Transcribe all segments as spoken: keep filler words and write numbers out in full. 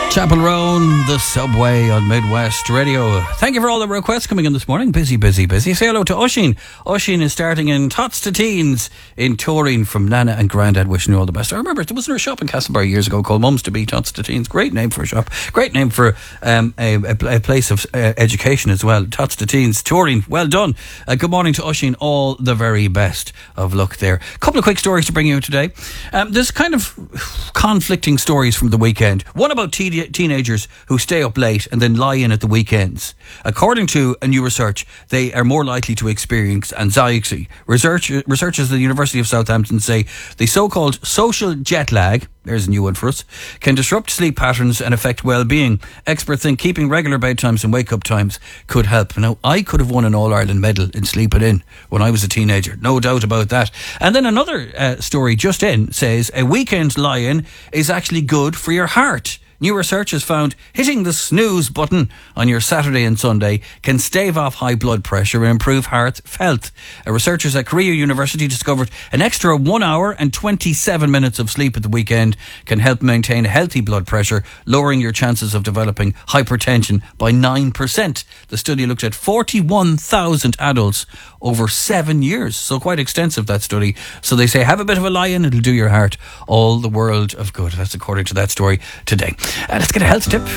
Chapel Roan, the subway on Midwest Radio. Thank you for all the requests coming in this morning. Busy, busy, busy. Say hello to Oisín. Oisín is starting in Tots to Teens in Turin from Nana and Grandad. Wishing you all the best. I remember there wasn't a shop in Castlebar years ago called Mums to Be Tots to Teens. Great name for a shop. Great name for um, a, a, a place of uh, education as well. Tots to Teens, Turin. Well done. Uh, good morning to Oisín. All the very best of luck there. A couple of quick stories to bring you today. Um, there's kind of conflicting stories from the weekend. One about T- teenagers who stay up late and then lie in at the weekends. According to a new research, they are more likely to experience anxiety. Research, researchers at the University of Southampton say the so-called social jet lag, there's a new one for us, can disrupt sleep patterns and affect well-being. Experts think keeping regular bedtimes and wake-up times could help. Now, I could have won an All-Ireland medal in sleeping in when I was a teenager, no doubt about that. And then another uh, story just in says a weekend lie-in is actually good for your heart. New research has found hitting the snooze button on your Saturday and Sunday can stave off high blood pressure and improve heart health. Uh, researchers at Korea University discovered an extra one hour and twenty-seven minutes of sleep at the weekend can help maintain a healthy blood pressure, lowering your chances of developing hypertension by nine percent. The study looked at forty-one thousand adults over seven years. So quite extensive, that study. So they say have a bit of a lie-in, it'll do your heart all the world of good. That's according to that story today. Uh, let's get a health tip.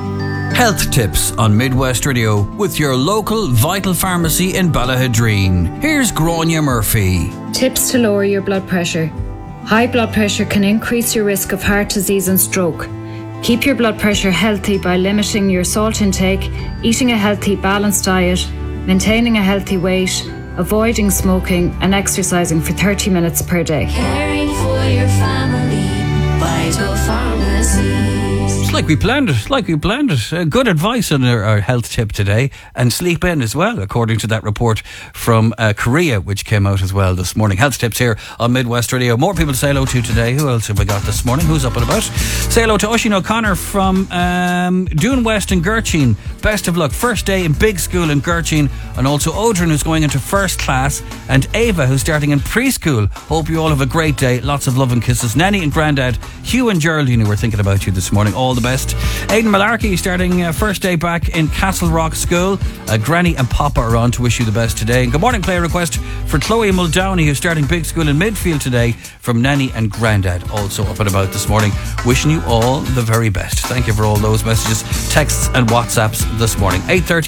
Health tips on Midwest Radio with your local Vital Pharmacy in Ballahadreen. Here's Grania Murphy. Tips to lower your blood pressure. High blood pressure can increase your risk of heart disease and stroke. Keep your blood pressure healthy by limiting your salt intake, eating a healthy, balanced diet, maintaining a healthy weight, avoiding smoking, and exercising for thirty minutes per day. Caring for your family, Vital Pharmacy. It's like we planned it, like we planned it. Uh, good advice on our, our health tip today. And sleep in as well, according to that report from uh, Korea, which came out as well this morning. Health tips here on Midwest Radio. More people to say hello to today. Who else have we got this morning? Who's up and about? Say hello to Oisín O'Connor from um, Doon West in Gertrude. Best of luck. First day in big school in Gertrude. And also Odrin, who's going into first class. And Ava, who's starting in preschool. Hope you all have a great day. Lots of love and kisses. Nanny and Grandad, Hugh and Geraldine, who were thinking about you this morning. All the best. Aidan Malarkey starting uh, first day back in Castle Rock School. Uh, Granny and Papa are on to wish you the best today. And good morning, player request for Chloe Muldowney, who's starting big school in Midfield today, from Nanny and Grandad, also up and about this morning. Wishing you all the very best. Thank you for all those messages, texts and WhatsApps this morning. eight thirty